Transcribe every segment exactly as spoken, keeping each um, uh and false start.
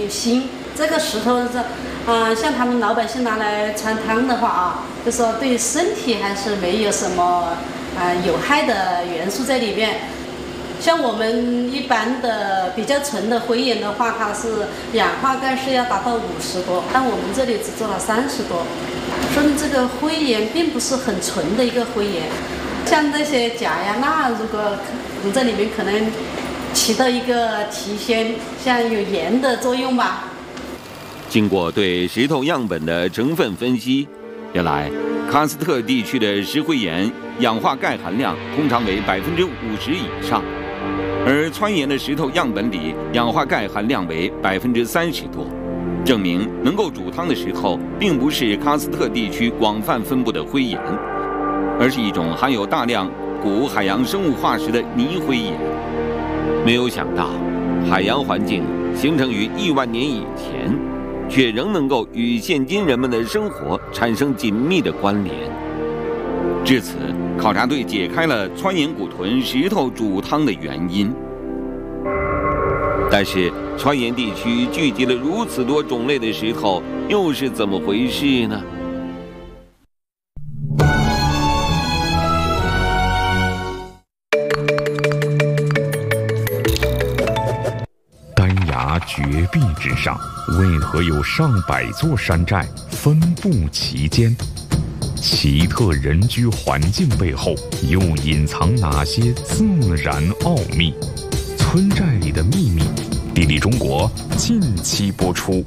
有锌。这个石头是，啊、呃，像他们老百姓拿来穿汤的话啊，就说对身体还是没有什么啊、呃、有害的元素在里面。像我们一般的比较纯的灰岩的话，它是氧化钙是要达到五十多，但我们这里只做了三十多，说明这个灰岩并不是很纯的一个灰岩。像这些钾呀钠，如果从这里面可能起到一个提鲜，像有盐的作用吧。 经过对石头样本的成分分析，原来喀斯特地区的石灰岩氧化钙含量通常为百分之五十以上。而汆岩的石头样本里氧化钙含量为百分之三十多，证明能够煮汤的石头并不是喀斯特地区广泛分布的灰岩，而是一种含有大量古海洋生物化石的泥灰岩。没有想到，海洋环境形成于亿万年以前，却仍能够与现今人们的生活产生紧密的关联。至此，考察队解开了汆岩古屯石头煮汤的原因。但是，汆岩地区聚集了如此多种类的石头，又是怎么回事呢？ 丹崖绝壁之上，为何有上百座山寨分布其间？奇特人居环境背后又隐藏哪些自然奥秘？村寨里的秘密，地理中国近期播出。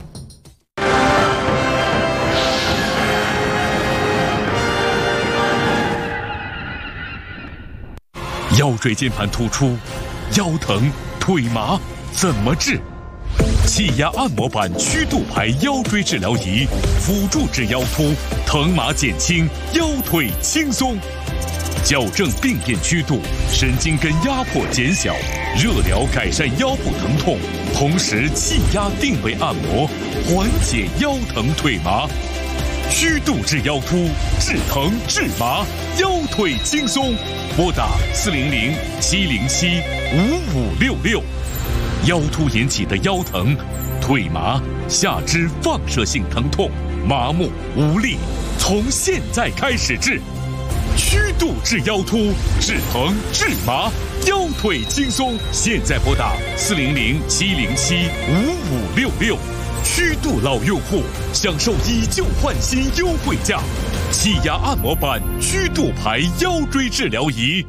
腰椎间盘突出、腰疼、腿麻怎么治？气压按摩板曲度排腰椎治疗仪，辅助治腰突，疼麻减轻，腰腿轻松，矫正病变曲度，神经根压迫减小，热疗改善腰部疼痛，同时气压定位按摩，缓解腰疼腿麻。曲度治腰突，治疼治麻，腰腿轻松。拨打四零零七零七五五六六。腰突引起的腰疼、腿麻、下肢放射性疼痛、麻木无力，从现在开始治。曲度治腰突，治疼治麻，腰腿轻松。现在拨打四零零七零七五五六六。曲度老用户享受以旧换新优惠价，气压按摩板曲度排腰椎治疗仪。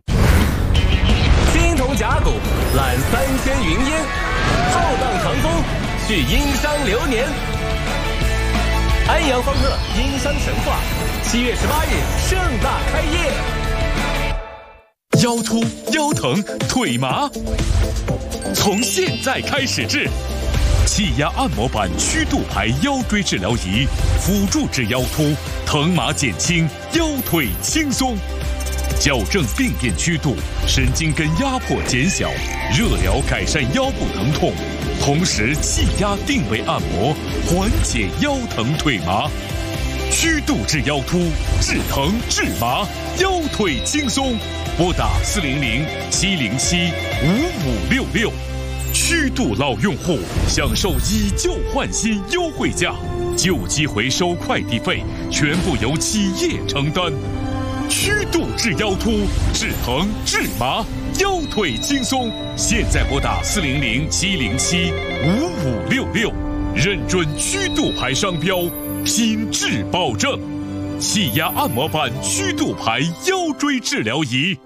青铜甲骨揽三千云烟，浩荡长风续殷商流年。安阳方特殷商神话，七月十八日盛大开业。 腰突、腰疼、腿麻，从现在开始治。气压按摩板曲度排腰椎治疗仪，辅助治腰突，疼麻减轻，腰腿轻松。矫正病变曲度，神经根压迫减小，热疗改善腰部疼痛，同时气压定位按摩，缓解腰疼腿麻。曲度治腰突，治疼治麻，腰腿轻松。拨打四零零七零七五五六六。曲度老用户享受以旧换新优惠价，旧机回收快递费全部由企业承担。曲度治腰突，治疼治麻，腰腿轻松。现在拨打四零零七零七五五六六，认准曲度牌商标，品质保证。气压按摩板曲度牌腰椎治疗仪。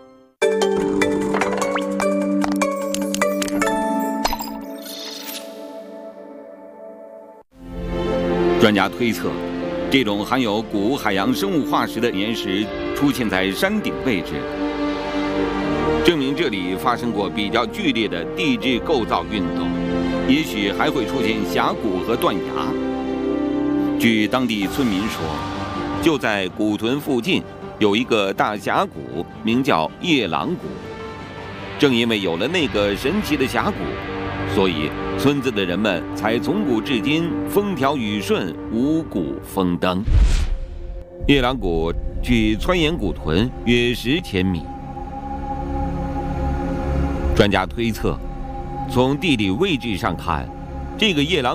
专家推测，这种含有古海洋生物化石的岩石出现在山顶位置，证明这里发生过比较剧烈的地质构造运动，也许还会出现峡谷和断崖。据当地村民说，就在古屯附近有一个大峡谷，名叫夜郎谷。正因为有了那个神奇的峡谷，所以村子的人们才从古至今风调雨顺，五谷丰登。夜郎谷距汆岩古屯约十千米。专家推测，从地理位置上看，这个夜郎